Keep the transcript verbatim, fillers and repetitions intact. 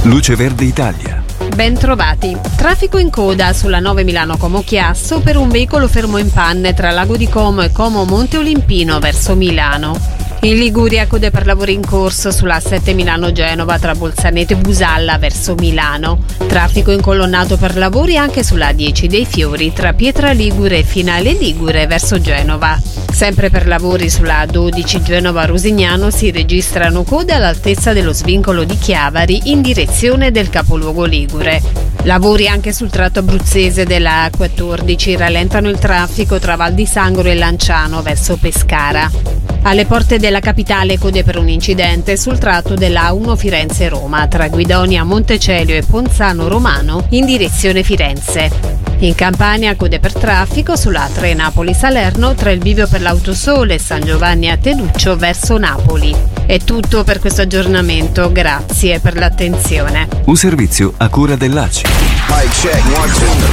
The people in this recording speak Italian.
Luce Verde Italia. Ben trovati. Traffico in coda sulla nove Milano-Como Chiasso per un veicolo fermo in panne tra Lago di Como e Como Monte Olimpino verso Milano. In Liguria code per lavori in corso sulla sette Milano-Genova tra Bolzaneto e Busalla verso Milano. Traffico incolonnato per lavori anche sulla dieci dei Fiori tra Pietra Ligure e Finale Ligure verso Genova. Sempre per lavori sulla dodici Genova-Rosignano si registrano code all'altezza dello svincolo di Chiavari in direzione del capoluogo ligure. Lavori anche sul tratto abruzzese della quattordici rallentano il traffico tra Val di Sangro e Lanciano verso Pescara. Alle porte della capitale code per un incidente sul tratto della A uno Firenze-Roma tra Guidonia Montecelio e Ponzano Romano in direzione Firenze. In Campania code per traffico sulla tre Napoli-Salerno tra il bivio per l'Autosole e San Giovanni a Teduccio verso Napoli. È tutto per questo aggiornamento, grazie per l'attenzione. Un servizio a cura dell'A C I.